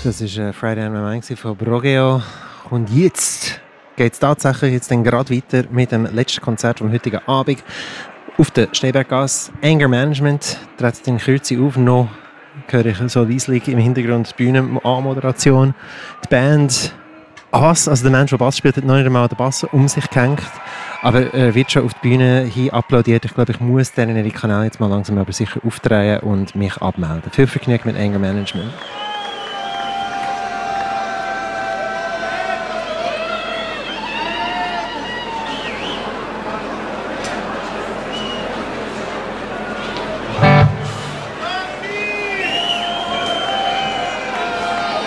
Das war Friday on My Mind von Brogeo. Und jetzt geht es tatsächlich gerade weiter mit dem letzten Konzert vom heutigen Abend auf der Stehberggasse. Anger Management tritt in Kürze auf. Noch höre ich so leislich im Hintergrund die Bühnenanmoderation. Die Band Bass, also der Mensch, der Bass spielt, hat noch nicht einmal den Bass um sich gehängt. Aber er wird schon auf die Bühne hin applaudiert. Ich glaube, ich muss diesen Kanal jetzt mal langsam aber sicher aufdrehen und mich abmelden. Viel Vergnügen mit Anger Management.